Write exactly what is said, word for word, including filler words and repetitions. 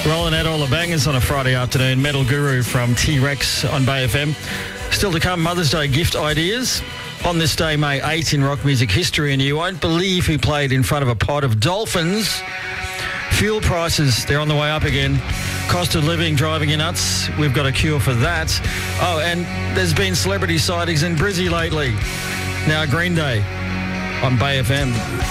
Rolling out all the bangers on a Friday afternoon. Metal Guru from T-Rex on Bay F M. Still to come, Mother's Day gift ideas. On this day, May eighth in rock music history, and you won't believe who played in front of a pod of dolphins. Fuel prices, they're on the way up again. Cost of living driving you nuts. We've got a cure for that. Oh, and there's been celebrity sightings in Brizzy lately. Now Green Day on Bay F M.